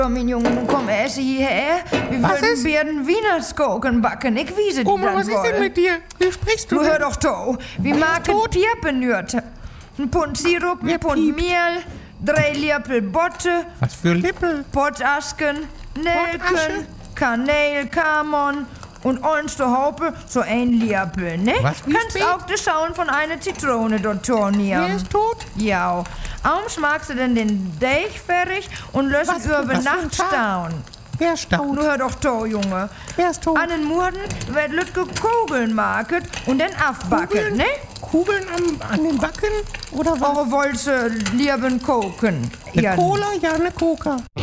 Mein Junge, nun komm erst hierher. Wir werden Wienerskoken backen. Ich wiese dir Oma, dann was ist denn wohl. mit dir? Wie sprichst du? Du hör doch to. Wir machen tot? Pierpenürte. Ein Pund Sirup, Wer ein Pund piept? Mehl, 3 Lippel Botte, Was für Lippel? Potasken, Nelken, Potasche? Kanäle, Kamon und eins zu Haupe so ein Lippel, ne? Was, wie Kannst spät? auch die Schauen von einer Zitrone dort tornieren. Wer ist tot? Ja. Abends magst du denn den Deich fertig und lösen Was über für ein Nacht Tag? stauen. Wer staunt? Du hör doch to, Junge. Wer ist tot? An den Morden wird Lütke Kugeln market und dann afbacken, Kugeln? ne? Kugeln an den Backen? Oder was? Eure Wolze lieben koken. Eine Ja. Cola? Ja, eine Coca.